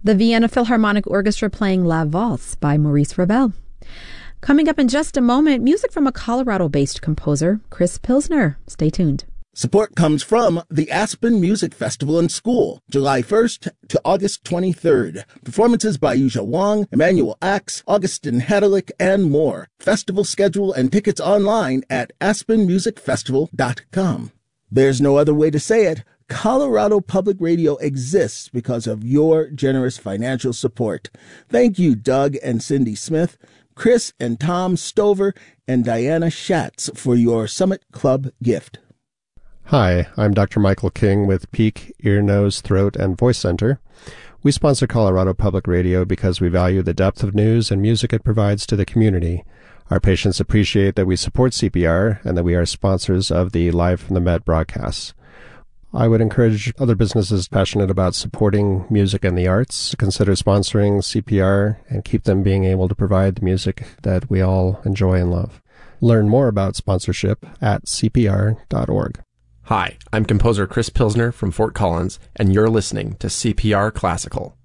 The Vienna Philharmonic Orchestra playing La Valse by Maurice Ravel. Coming up in just a moment, music from a Colorado-based composer, Chris Pilsner. Stay tuned. Support comes from the Aspen Music Festival and School, July 1st to August 23rd. Performances by Yuja Wang, Emmanuel Axe, Augustin Hadalick, and more. Festival schedule and tickets online at aspenmusicfestival.com. There's no other way to say it. Colorado Public Radio exists because of your generous financial support. Thank you, Doug and Cindy Smith, Chris and Tom Stover, and Diana Schatz for your Summit Club gift. Hi, I'm Dr. Michael King with Peak Ear, Nose, Throat, and Voice Center. We sponsor Colorado Public Radio because we value the depth of news and music it provides to the community. Our patients appreciate that we support CPR and that we are sponsors of the Live from the Met broadcasts. I would encourage other businesses passionate about supporting music and the arts to consider sponsoring CPR and keep them being able to provide the music that we all enjoy and love. Learn more about sponsorship at cpr.org. Hi, I'm composer Chris Pilsner from Fort Collins, and you're listening to CPR Classical.